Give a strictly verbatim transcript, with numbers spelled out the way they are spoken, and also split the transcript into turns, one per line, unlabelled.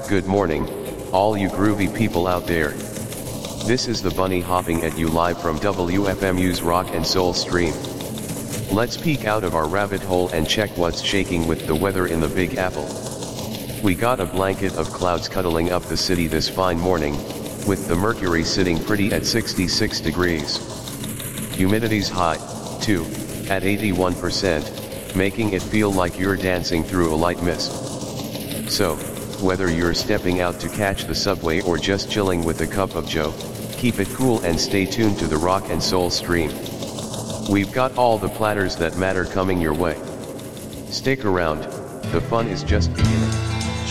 Good morning, all you groovy people out there. This is the bunny hopping at you live from W F M U's Rock and Soul stream. Let's peek out of our rabbit hole and check what's shaking with the weather in the Big Apple. We got a blanket of clouds cuddling up the city this fine morning, with the mercury sitting pretty at sixty-six degrees. Humidity's high, too, at eighty-one percent, making it feel like you're dancing through a light mist. So, whether you're stepping out to catch the subway or just chilling with a cup of joe, keep it cool and stay tuned to the Rock and Soul stream. We've got all the platters that matter coming your way. Stick around, the fun is just beginning.